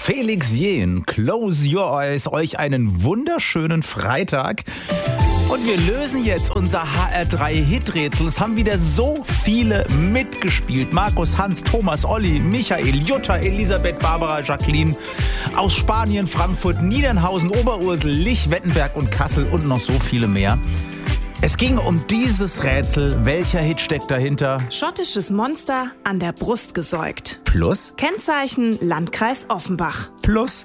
Felix Jähn, Close Your Eyes, euch einen wunderschönen Freitag. Und wir lösen jetzt unser HR3-Hit-Rätsel. Es haben wieder so viele mitgespielt. Markus, Hans, Thomas, Olli, Michael, Jutta, Elisabeth, Barbara, Jacqueline. Aus Spanien, Frankfurt, Niedernhausen, Oberursel, Lich, Wettenberg und Kassel und noch so viele mehr. Es ging um dieses Rätsel. Welcher Hit steckt dahinter? Schottisches Monster an der Brust gesäugt. Plus? Kennzeichen Landkreis Offenbach. Plus?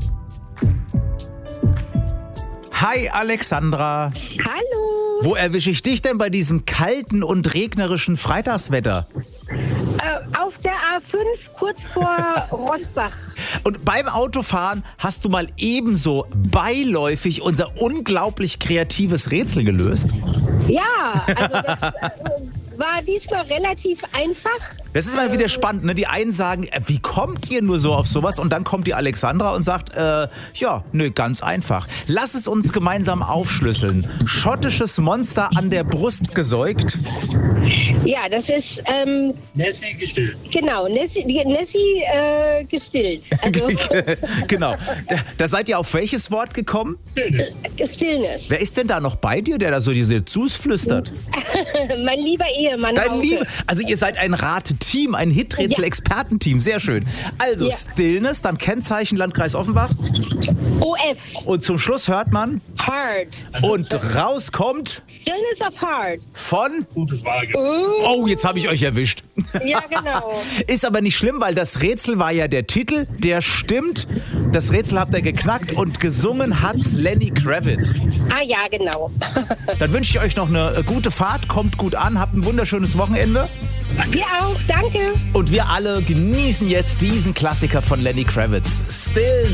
Hi Alexandra. Hallo. Wo erwische ich dich denn bei diesem kalten und regnerischen Freitagswetter? Auf der A5 kurz vor Roßbach. Und beim Autofahren hast du mal ebenso beiläufig unser unglaublich kreatives Rätsel gelöst? Ja, also das war diesmal relativ einfach. Das ist mal wieder spannend, ne? Die einen sagen, wie kommt ihr nur so auf sowas? Und dann kommt die Alexandra und sagt, ganz einfach. Lass es uns gemeinsam aufschlüsseln. Schottisches Monster an der Brust gesäugt. Ja, das ist Nessie gestillt. Genau, Nessie gestillt. Also, Genau. Da seid ihr auf welches Wort gekommen? Stillness. Wer ist denn da noch bei dir, der da so diese flüstert? Mein lieber Ehemann. Also ihr seid ein Rateteam, ein Hiträtsel-Expertenteam, sehr schön. Also Ja. Stillness, dann Kennzeichen Landkreis Offenbach. OF. Und zum Schluss hört man Hard. und rauskommt Stillness of Hard. von... Gutes Waage. Oh, jetzt habe ich euch erwischt. Ja, genau. Ist aber nicht schlimm, weil das Rätsel war ja der Titel, der stimmt. Das Rätsel habt ihr geknackt und gesungen hat's Lenny Kravitz. Ah ja, genau. Dann wünsche ich euch noch eine gute Fahrt, kommt gut an, habt ein wunderschönes Wochenende. Wir auch, danke. Und wir alle genießen jetzt diesen Klassiker von Lenny Kravitz. Still